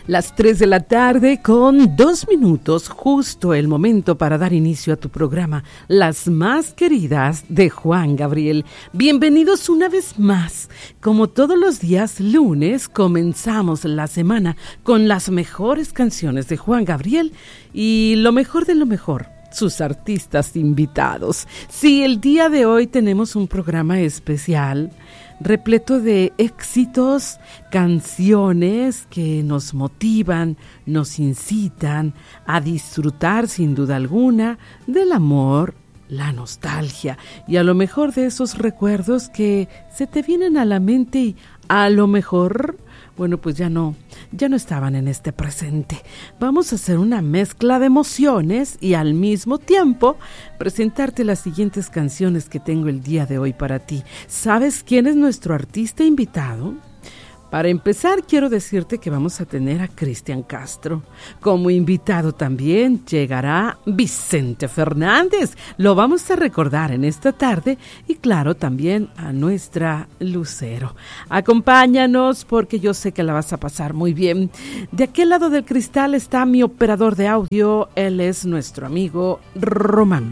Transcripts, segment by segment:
Las 3 de la tarde con 2 minutos, justo el momento para dar inicio a tu programa, Las Más Queridas de Juan Gabriel. Bienvenidos una vez más. Como todos los días lunes, comenzamos la semana con las mejores canciones de Juan Gabriel y lo mejor de lo mejor, sus artistas invitados. Sí, el día de hoy tenemos un programa especial repleto de éxitos, canciones que nos motivan, nos incitan a disfrutar sin duda alguna del amor, la nostalgia y a lo mejor de esos recuerdos que se te vienen a la mente y a lo mejor, bueno, pues ya no estaban en este presente. Vamos a hacer una mezcla de emociones y al mismo tiempo presentarte las siguientes canciones que tengo el día de hoy para ti. ¿Sabes quién es nuestro artista invitado? Para empezar, quiero decirte que vamos a tener a Cristian Castro. Como invitado también llegará Vicente Fernández. Lo vamos a recordar en esta tarde y claro, también a nuestra Lucero. Acompáñanos porque yo sé que la vas a pasar muy bien. De aquel lado del cristal está mi operador de audio. Él es nuestro amigo Román.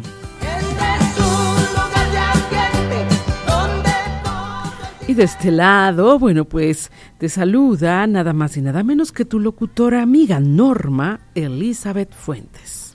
Y de este lado, bueno, pues te saluda nada más y nada menos que tu locutora amiga Norma Elizabeth Fuentes.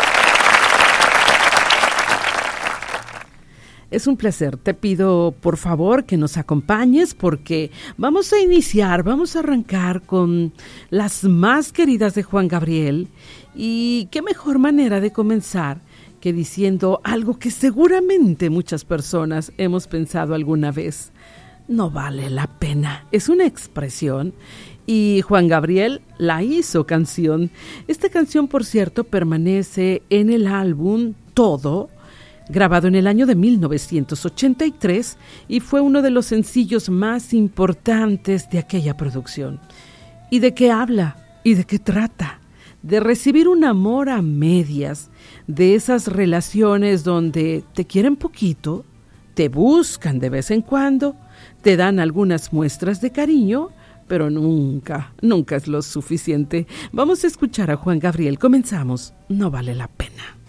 Es un placer, te pido por favor que nos acompañes porque vamos a arrancar con las más queridas de Juan Gabriel y qué mejor manera de comenzar que diciendo algo que seguramente muchas personas hemos pensado alguna vez. No vale la pena. Es una expresión y Juan Gabriel la hizo canción. Esta canción, por cierto, permanece en el álbum Todo, grabado en el año de 1983 y fue uno de los sencillos más importantes de aquella producción. ¿Y de qué habla? ¿Y de qué trata? De recibir un amor a medias, de esas relaciones donde te quieren poquito, te buscan de vez en cuando, te dan algunas muestras de cariño, pero nunca es lo suficiente. Vamos a escuchar a Juan Gabriel. Comenzamos. No vale la pena.